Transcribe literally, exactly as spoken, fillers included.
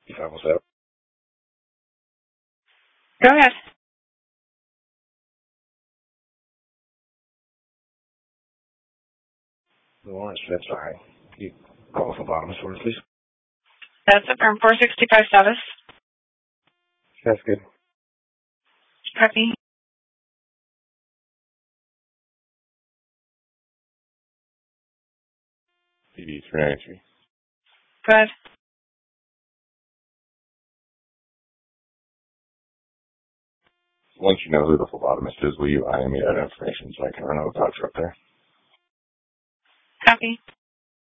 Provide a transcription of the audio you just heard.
Yeah, what's up? Go ahead. Lawrence, that's fine. You call for bottom source, please. That's it from four sixty-five status. That's good. Copy. P D three ninety-three. Go ahead. Once you know who the phlebotomist is, will you I M me that information so I can run a voucher up there? Copy.